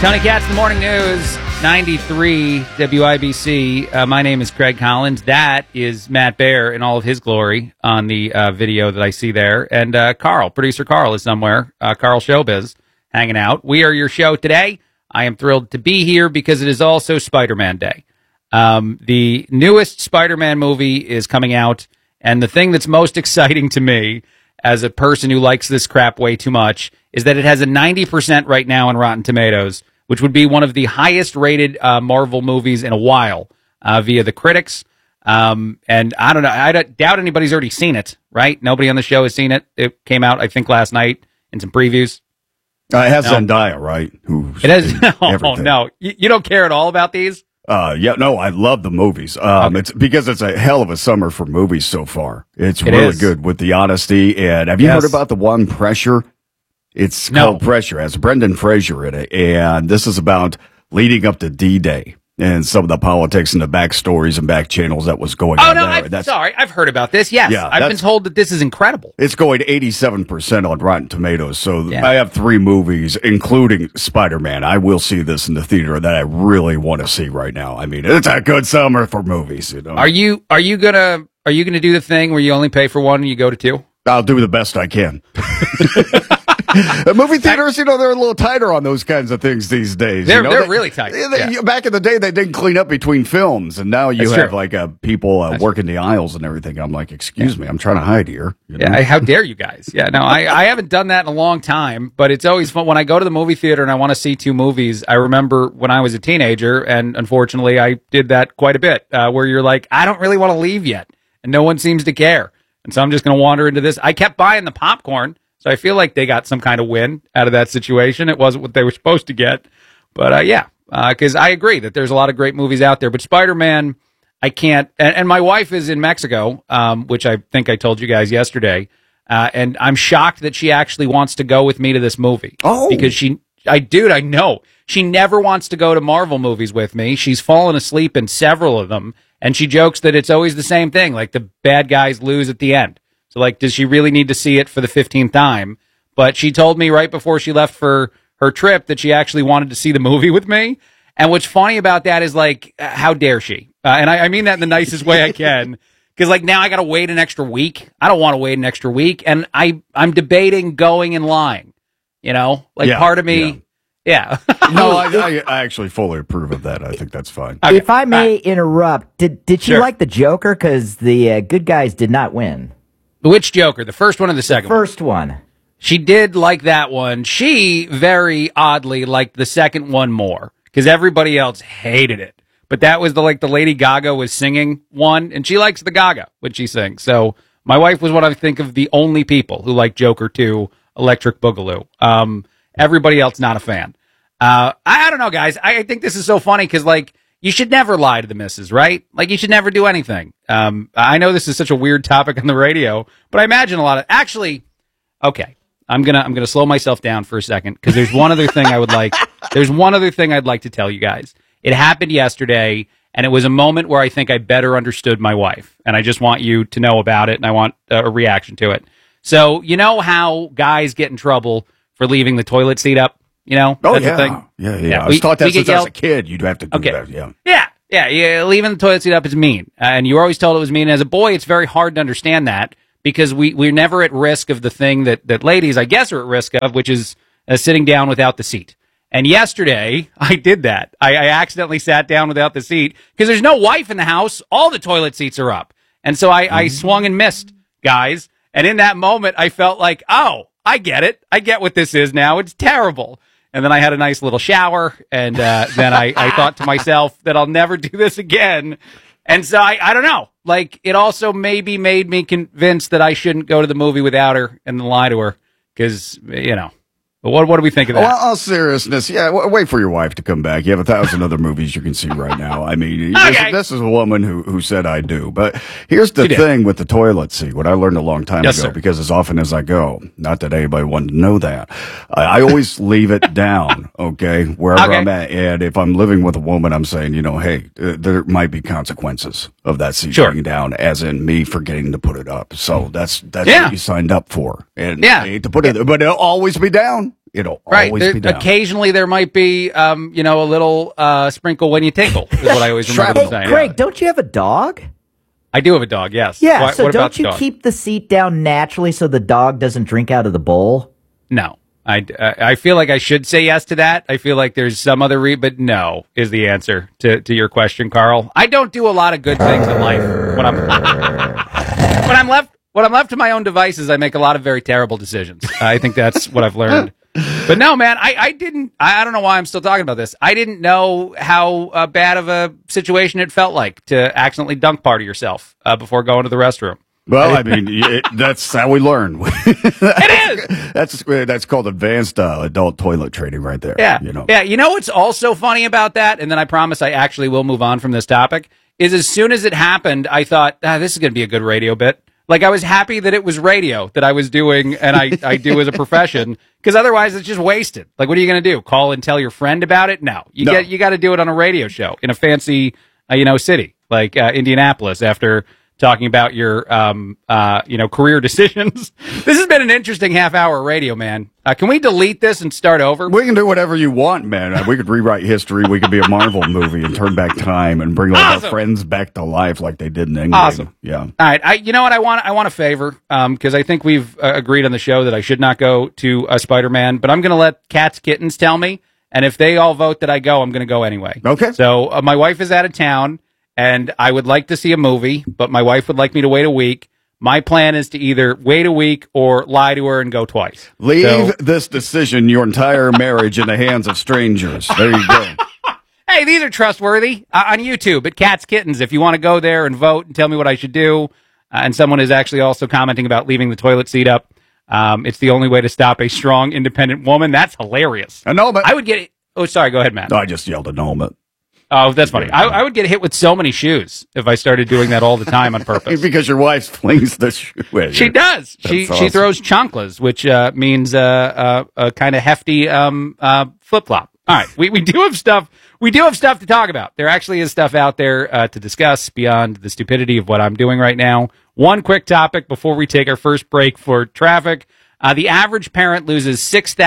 Tony Katz, the Morning News, 93 WIBC. My name is Craig Collins. That is Matt Baer in all of his glory on the video that I see there. And Carl, producer Carl, is somewhere. Carl Showbiz, hanging out. We are your show today. I am thrilled to be here because it is also Spider-Man Day. The newest Spider-Man movie is coming out, and the thing that's most exciting to me as a person who likes this crap way too much is that it has a 90% right now on Rotten Tomatoes, which would be one of the highest rated Marvel movies in a while via the critics. And I don't know, I doubt anybody's already seen it, right? Nobody on the show has seen it. It came out, I think, last night in some previews. It has Zendaya, right? It has. No. You don't care at all about these? I love the movies. Okay. It's because it's a hell of a summer for movies so far. It's really good with the honesty. And have you heard about the one Pressure? It's called Pressure. It has Brendan Fraser in it. And this is about leading up to D-Day and some of the politics and the backstories and back channels that was going on there. Sorry, I've heard about this. Yes, yeah, I've been told that this is incredible. It's going 87% on Rotten Tomatoes. So I have 3 movies, including Spider-Man. I will see this in the theater that I really want to see right now. I mean, it's a good summer for movies. You know? Are you gonna do the thing where you only pay for one and you go to 2? I'll do the best I can. The movie theaters, they're a little tighter on those kinds of things these days. They're really tight. Back in the day, they didn't clean up between films, and now you have people working the aisles and everything. I'm like, excuse me, I'm trying to hide here. Yeah, how dare you guys? Yeah, no, I haven't done that in a long time, but it's always fun when I go to the movie theater and I want to see 2 movies. I remember when I was a teenager, and unfortunately, I did that quite a bit, where you're like, I don't really want to leave yet, and no one seems to care, and so I'm just going to wander into this. I kept buying the popcorn. So I feel like they got some kind of win out of that situation. It wasn't what they were supposed to get. But, because I agree that there's a lot of great movies out there. But Spider-Man, I can't. And my wife is in Mexico, which I think I told you guys yesterday. And I'm shocked that she actually wants to go with me to this movie. Oh. Because I know. She never wants to go to Marvel movies with me. She's fallen asleep in several of them. And she jokes that it's always the same thing. Like the bad guys lose at the end. So, does she really need to see it for the 15th time? But she told me right before she left for her trip that she actually wanted to see the movie with me. And what's funny about that is, how dare she? And I mean that in the nicest way I can. Because, now I got to wait an extra week. I don't want to wait an extra week. And I'm debating going and lying. Part of me... Yeah. No, I actually fully approve of that. I think that's fine. Okay. If I may interrupt, did she like the Joker? Because the good guys did not win. Which Joker? The first one or the second one? First one. She did like that one. She very oddly liked the second one more because everybody else hated it. But that was the Lady Gaga was singing one, and she likes the Gaga when she sings. So my wife was what I think of the only people who like Joker 2, Electric Boogaloo. Everybody else not a fan. I don't know, guys. I think this is so funny because you should never lie to the missus, right? You should never do anything. I know this is such a weird topic on the radio, but I imagine a lot of okay. I'm gonna slow myself down for a second because there's one other thing There's one other thing I'd like to tell you guys. It happened yesterday, and it was a moment where I think I better understood my wife, and I just want you to know about it, and I want a reaction to it. So you know how guys get in trouble for leaving the toilet seat up? That's the thing. Yeah. I was taught that since I was a kid. You'd have to do that. Yeah. Leaving the toilet seat up is mean. And you were always told it was mean. As a boy, it's very hard to understand that because we're never at risk of the thing that ladies, I guess, are at risk of, which is sitting down without the seat. And yesterday, I did that. I accidentally sat down without the seat because there's no wife in the house. All the toilet seats are up. And so I swung and missed, guys. And in that moment, I felt like, oh, I get it. I get what this is now. It's terrible. And then I had a nice little shower, and then I thought to myself that I'll never do this again. And so I don't know. It also maybe made me convinced that I shouldn't go to the movie without her and then lie to her because, But what do we think of that? Well, all seriousness, wait for your wife to come back. You have 1,000 other movies you can see right now. I mean, this is a woman who said I do. But here's the thing with the toilet seat, what I learned a long time ago, because as often as I go, not that anybody wanted to know that, I always leave it down, wherever I'm at. And if I'm living with a woman, I'm saying, hey, there might be consequences of that seat being down, as in me forgetting to put it up. So that's what you signed up for. And I hate to put it there, but it'll always be down. It'll always be down. Occasionally there might be, a little sprinkle when you tinkle, is what I always remember them saying. Greg, don't you have a dog? I do have a dog, yes. Yeah, so don't you keep the seat down naturally so the dog doesn't drink out of the bowl? No. I feel like I should say yes to that. I feel like there's some other but no is the answer to your question, Carl. I don't do a lot of good things in life. When I'm left to my own devices, I make a lot of very terrible decisions. I think that's what I've learned. But no, man, I don't know why I'm still talking about this. I didn't know how bad of a situation it felt like to accidentally dunk party yourself before going to the restroom. Well, I mean, that's how we learn. It is. That's called advanced adult toilet training right there. Yeah. Yeah. You know what's also funny about that? And then I promise I actually will move on from this topic is as soon as it happened, I thought, this is going to be a good radio bit. Like I was happy that it was radio that I was doing and I do as a profession because otherwise it's just wasted. Like, what are you going to do? Call and tell your friend about it? No, you got to do it on a radio show in a fancy, city like Indianapolis after talking about your, career decisions. This has been an interesting half-hour radio, man. Can we delete this and start over? We can do whatever you want, man. We could rewrite history. We could be a Marvel movie and turn back time and bring all our friends back to life like they did in England. Awesome. Yeah. All right. You know what? I want a favor because I think we've agreed on the show that I should not go to Spider-Man, but I'm going to let Cats Kittens tell me, and if they all vote that I go, I'm going to go anyway. Okay. So my wife is out of town. And I would like to see a movie, but my wife would like me to wait a week. My plan is to either wait a week or lie to her and go twice. Leave this decision, your entire marriage, in the hands of strangers. There you go. Hey, these are trustworthy. On YouTube at Cats Kittens, if you want to go there and vote and tell me what I should do. And someone is actually also commenting about leaving the toilet seat up. It's the only way to stop a strong, independent woman. That's hilarious. Annulment. I would get it. Oh, sorry. Go ahead, Matt. No, I just yelled annulment. Oh, that's funny. I would get hit with so many shoes if I started doing that all the time on purpose. Because your wife flings the shoe at you. She does. She throws chanclas, which means a kind of hefty flip-flop. All right, we do have stuff. We do have stuff to talk about. There actually is stuff out there to discuss beyond the stupidity of what I'm doing right now. One quick topic before we take our first break for traffic. The average parent loses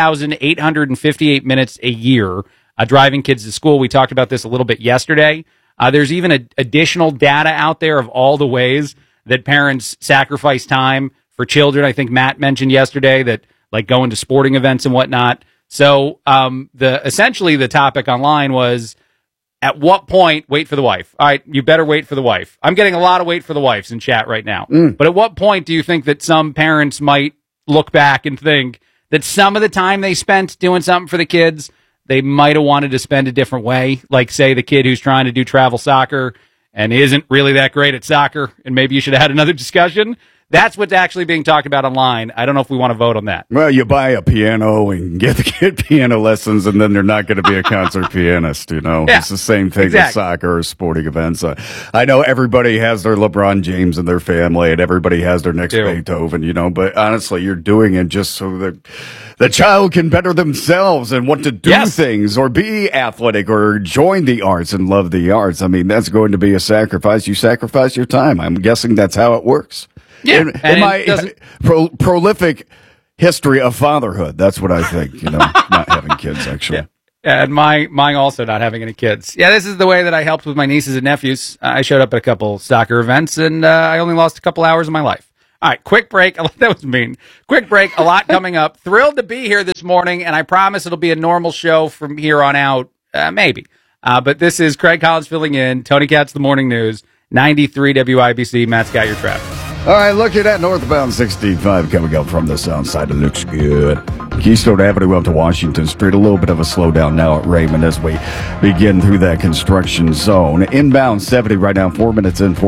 6,858 minutes a year driving kids to school. We talked about this a little bit yesterday. There's even additional data out there of all the ways that parents sacrifice time for children. I think Matt mentioned yesterday that like going to sporting events and whatnot. So essentially the topic online was, at what point wait for the wife? All right, you better wait for the wife. I'm getting a lot of wait for the wives in chat right now. But at what point do you think that some parents might look back and think that some of the time they spent doing something for the kids, they might have wanted to spend a different way, like, say, the kid who's trying to do travel soccer and isn't really that great at soccer, and maybe you should have had another discussion. That's what's actually being talked about online. I don't know if we want to vote on that. Well, you buy a piano and get the kid piano lessons, and then they're not going to be a concert pianist, Yeah, it's the same thing with soccer or sporting events. I know everybody has their LeBron James in their family, and everybody has their next Beethoven, but honestly, you're doing it just so that the child can better themselves and want to do things or be athletic or join the arts and love the arts. I mean, that's going to be a sacrifice. You sacrifice your time. I'm guessing that's how it works. Yeah, in my prolific history of fatherhood, that's what I think. Not having kids, actually. Yeah. And mine also not having any kids. Yeah, this is the way that I helped with my nieces and nephews. I showed up at a couple soccer events, and I only lost a couple hours of my life. All right, quick break. That was mean. Quick break. A lot coming up. Thrilled to be here this morning, and I promise it'll be a normal show from here on out. Maybe. But this is Craig Collins filling in. Tony Katz, The Morning News, 93 WIBC. Matt's got your traffic. All right, looking at northbound 65 coming up from the south side. It looks good. Keystone Avenue up to Washington Street. A little bit of a slowdown now at Raymond as we begin through that construction zone. Inbound 70 right now, 4 minutes in,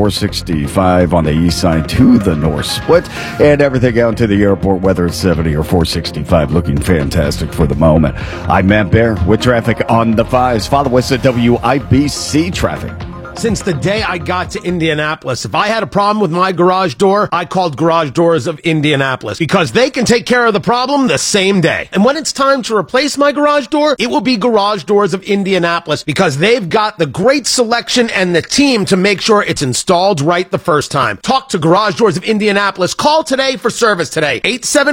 465 on the east side to the north split. And everything out to the airport, whether it's 70 or 465, looking fantastic for the moment. I'm Matt Bear with traffic on the 5s. Follow us at WIBC Traffic. Since the day I got to Indianapolis, if I had a problem with my garage door, I called Garage Doors of Indianapolis because they can take care of the problem the same day. And when it's time to replace my garage door, it will be Garage Doors of Indianapolis because they've got the great selection and the team to make sure it's installed right the first time. Talk to Garage Doors of Indianapolis. Call today for service today.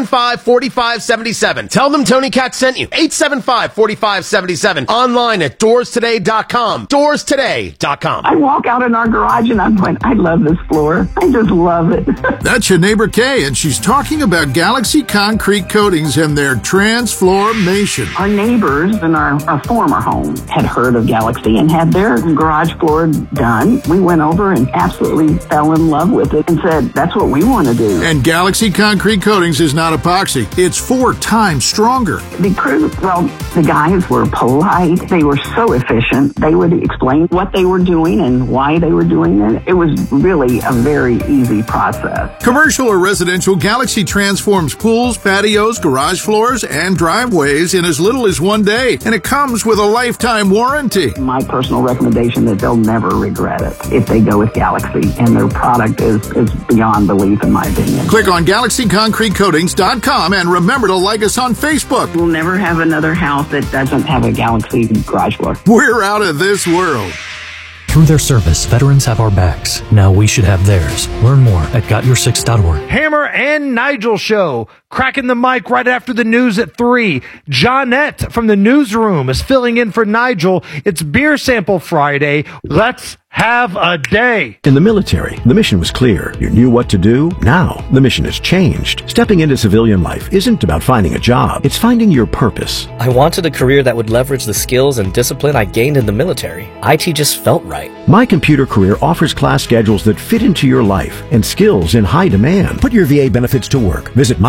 875-4577. Tell them Tony Katz sent you. 875-4577. Online at doorstoday.com. Doorstoday.com. I walk out in our garage and I'm going, I love this floor. I just love it. That's your neighbor Kay, and she's talking about Galaxy Concrete Coatings and their transformation. Our neighbors in our former home had heard of Galaxy and had their garage floor done. We went over and absolutely fell in love with it and said, that's what we want to do. And Galaxy Concrete Coatings is not epoxy. It's 4 times stronger. The crew, well, the guys were polite. They were so efficient. They would explain what they were doing and why they were doing it. It was really a very easy process. Commercial or residential, Galaxy transforms pools, patios, garage floors, and driveways in as little as 1 day. And it comes with a lifetime warranty. My personal recommendation that they'll never regret it if they go with Galaxy. And their product is beyond belief, in my opinion. Click on GalaxyConcreteCoatings.com and remember to like us on Facebook. We'll never have another house that doesn't have a Galaxy garage floor. We're out of this world. Through their service, veterans have our backs. Now we should have theirs. Learn more at GotYour6.org. Hammer and Nigel Show. Cracking the mic right after the news at 3. Johnette from the newsroom is filling in for Nigel. It's Beer Sample Friday. Let's have a day. In the military, the mission was clear. You knew what to do. Now, the mission has changed. Stepping into civilian life isn't about finding a job. It's finding your purpose. I wanted a career that would leverage the skills and discipline I gained in the military. IT just felt right. My Computer Career offers class schedules that fit into your life and skills in high demand. Put your VA benefits to work. Visit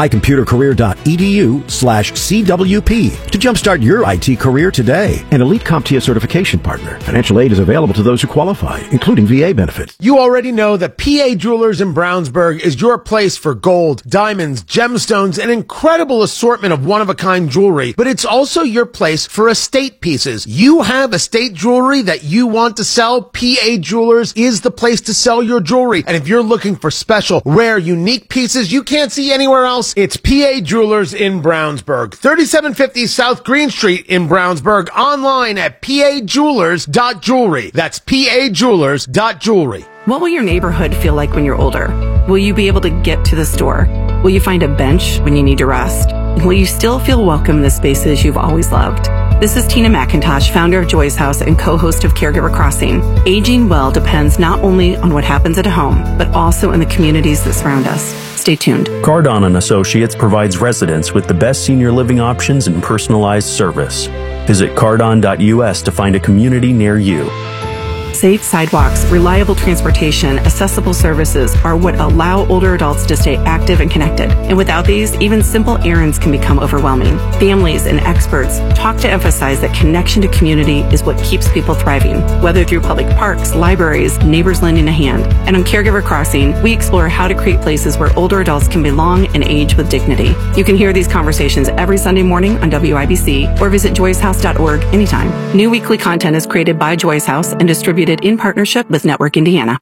mycomputercareer.edu/CWP to jumpstart your IT career today. An Elite CompTIA certification partner. Financial aid is available to those who qualify, including VA benefits. You already know that PA Jewelers in Brownsburg is your place for gold, diamonds, gemstones, an incredible assortment of one-of-a-kind jewelry, but it's also your place for estate pieces. You have estate jewelry that you want to sell, PA Jewelers is the place to sell your jewelry. And if you're looking for special, rare, unique pieces you can't see anywhere else, it's PA Jewelers in Brownsburg. 3750 South Green Street in Brownsburg. Online at pajewelers.jewelry. That's pajewelers.jewelry. What will your neighborhood feel like when you're older? Will you be able to get to the store? Will you find a bench when you need to rest? Will you still feel welcome in the spaces you've always loved? This is Tina McIntosh, founder of Joy's House and co-host of Caregiver Crossing. Aging well depends not only on what happens at home, but also in the communities that surround us. Stay tuned. Cardon & Associates provides residents with the best senior living options and personalized service. Visit cardon.us to find a community near you. Safe sidewalks, reliable transportation, accessible services are what allow older adults to stay active and connected. And without these, even simple errands can become overwhelming. Families and experts talk to emphasize that connection to community is what keeps people thriving, whether through public parks, libraries, neighbors lending a hand. And on Caregiver Crossing, we explore how to create places where older adults can belong and age with dignity. You can hear these conversations every Sunday morning on WIBC or visit joyshouse.org anytime. New weekly content is created by Joy's House and distributed in partnership with Network Indiana.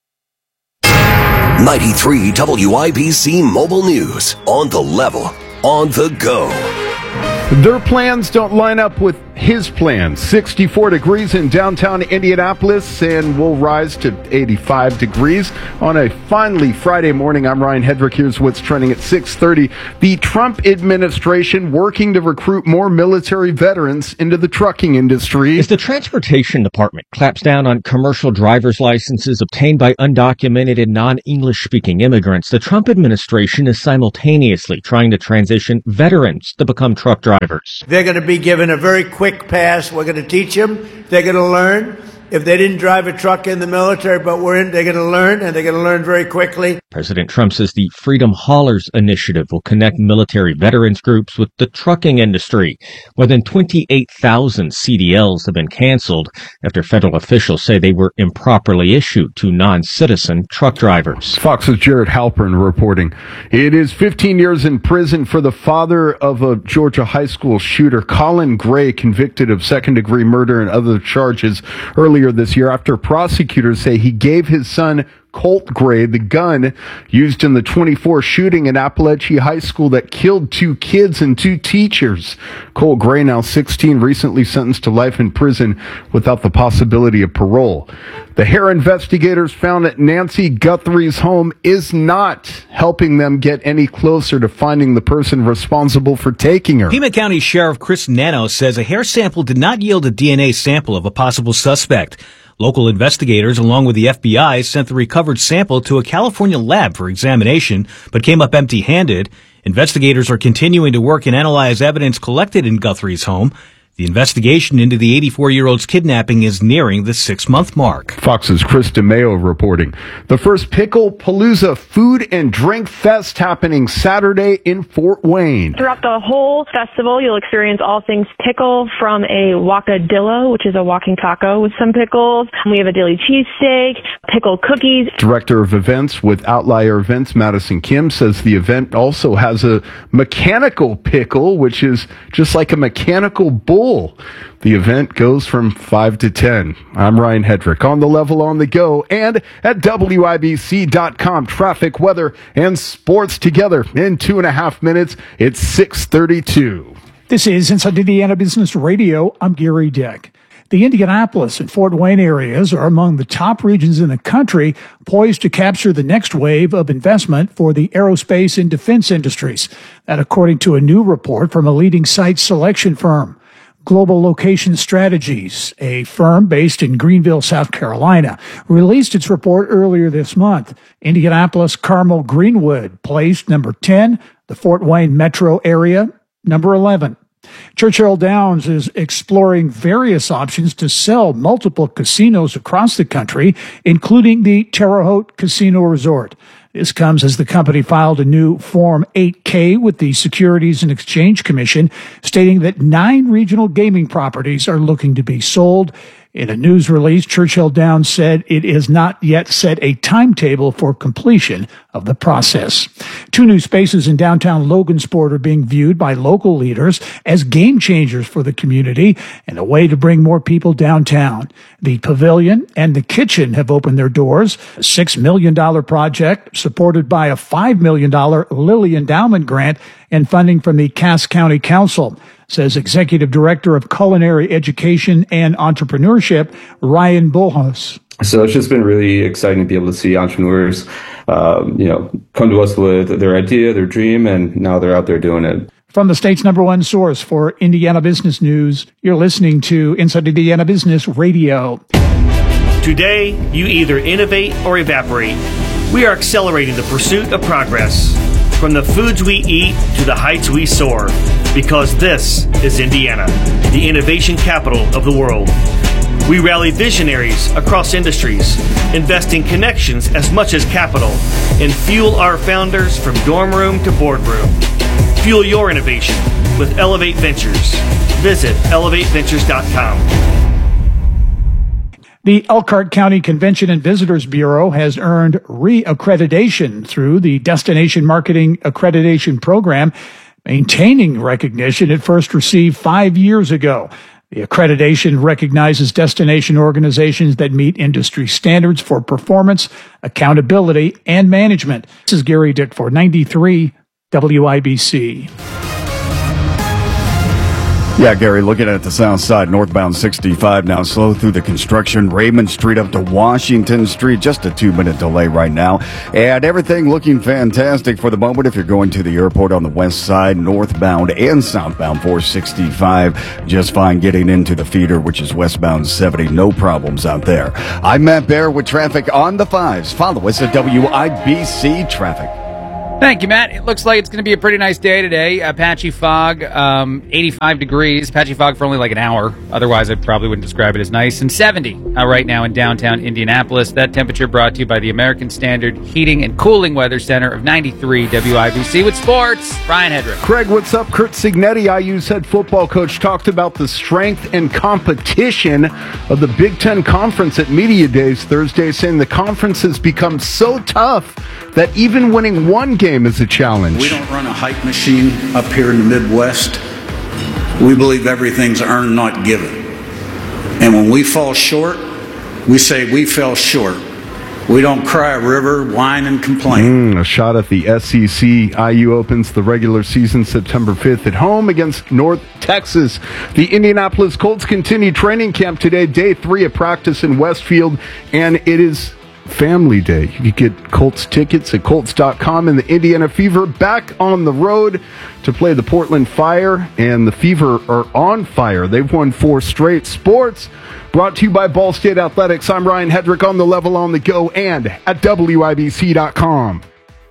93 WIBC Mobile News. On the level, on the go. Their plans don't line up with his plans. 64 degrees in downtown Indianapolis and will rise to 85 degrees on a finally Friday morning. I'm Ryan Hedrick. Here's what's trending at 6:30. The Trump administration working to recruit more military veterans into the trucking industry. As the Transportation Department claps down on commercial driver's licenses obtained by undocumented and non-English speaking immigrants, the Trump administration is simultaneously trying to transition veterans to become truck drivers. They're going to be given a very quick pass. We're going to teach them. They're going to learn. If they didn't drive a truck in the military, but they're going to learn, and they're going to learn very quickly. President Trump says the Freedom Haulers initiative will connect military veterans groups with the trucking industry. More than 28,000 CDLs have been canceled after federal officials say they were improperly issued to non-citizen truck drivers. Fox's Jared Halpern reporting. It is 15 years in prison for the father of a Georgia high school shooter, Colin Gray, convicted of second-degree murder and other charges earlier this year after prosecutors say he gave his son Colt Gray the gun used in the 24 shooting at Appalachia High School that killed 2 kids and 2 teachers. Colt Gray, now 16, recently sentenced to life in prison without the possibility of parole. The Hare investigators found that Nancy Guthrie's home is not helping them get any closer to finding the person responsible for taking her. Pima County Sheriff Chris Nano says a hair sample did not yield a DNA sample of a possible suspect. Local investigators, along with the FBI, sent the recovered sample to a California lab for examination, but came up empty-handed. Investigators are continuing to work and analyze evidence collected in Guthrie's home. The investigation into the 84-year-old's kidnapping is nearing the 6-month mark. Fox's Chris DeMeo reporting. The first Pickle Palooza Food and Drink Fest happening Saturday in Fort Wayne. Throughout the whole festival, you'll experience all things pickle, from a wacadillo, which is a walking taco with some pickles. We have a Dilly cheesesteak, pickled cookies. Director of Events with Outlier Events, Madison Kim, says the event also has a mechanical pickle, which is just like a mechanical bull. The event goes from 5 to 10. I'm Ryan Hedrick, on the level, on the go, and at WIBC.com. Traffic, weather, and sports together in 2.5 minutes. It's 6:32. This is Inside Indiana Business Radio. I'm Gary Dick. The Indianapolis and Fort Wayne areas are among the top regions in the country poised to capture the next wave of investment for the aerospace and defense industries. That according to a new report from a leading site selection firm. Global Location Strategies, a firm based in Greenville, South Carolina, released its report earlier this month. Indianapolis Carmel Greenwood placed number 10, the Fort Wayne metro area, number 11. Churchill Downs is exploring various options to sell multiple casinos across the country, including the Terre Haute Casino Resort. This comes as the company filed a new Form 8K with the Securities and Exchange Commission, stating that 9 regional gaming properties are looking to be sold. In a news release, Churchill Downs said it is not yet set a timetable for completion of the process. 2 new spaces in downtown Logansport are being viewed by local leaders as game changers for the community and a way to bring more people downtown. The Pavilion and the Kitchen have opened their doors, a $6 million project supported by a $5 million Lilly Endowment grant and funding from the Cass County Council, says Executive Director of Culinary Education and Entrepreneurship, Ryan Bullhus. So it's just been really exciting to be able to see entrepreneurs, come to us with their idea, their dream, and now they're out there doing it. From the state's #1 source for Indiana business news, you're listening to Inside Indiana Business Radio. Today, you either innovate or evaporate. We are accelerating the pursuit of progress. From the foods we eat to the heights we soar, because this is Indiana, the innovation capital of the world. We rally visionaries across industries, invest in connections as much as capital, and fuel our founders from dorm room to boardroom. Fuel your innovation with Elevate Ventures. Visit elevateventures.com. The Elkhart County Convention and Visitors Bureau has earned re-accreditation through the Destination Marketing Accreditation Program, maintaining recognition it first received 5 years ago. The accreditation recognizes destination organizations that meet industry standards for performance, accountability, and management. This is Gary Dick for 93 WIBC. Yeah, Gary, looking at the south side, northbound 65 now slow through the construction. Raymond Street up to Washington Street, just a 2-minute delay right now. And everything looking fantastic for the moment if you're going to the airport on the west side, northbound and southbound 465. Just fine getting into the feeder, which is westbound 70. No problems out there. I'm Matt Bear with traffic on the 5s. Follow us at WIBC Traffic. Thank you, Matt. It looks like it's going to be a pretty nice day today. Patchy fog, 85 degrees. Patchy fog for only like an hour. Otherwise, I probably wouldn't describe it as nice. And 70 right now in downtown Indianapolis. That temperature brought to you by the American Standard Heating and Cooling Weather Center of 93 WIBC with sports. Ryan Hedrick. Craig, what's up? Kurt Cignetti, IU's head football coach, talked about the strength and competition of the Big Ten Conference at Media Days Thursday, saying the conference has become so tough that even winning one game is a challenge. We don't run a hype machine up here in the Midwest. We believe everything's earned, not given. And when we fall short, we say we fell short. We don't cry a river, whine, and complain. A shot at the SEC. IU opens the regular season September 5th at home against North Texas. The Indianapolis Colts continue training camp today, day 3 of practice in Westfield, and it is Family Day. You can get Colts tickets at Colts.com, and the Indiana Fever back on the road to play the Portland Fire, and the Fever are on fire. They've won 4 straight. Sports brought to you by Ball State Athletics. I'm Ryan Hedrick, on the level, on the go, and at WIBC.com.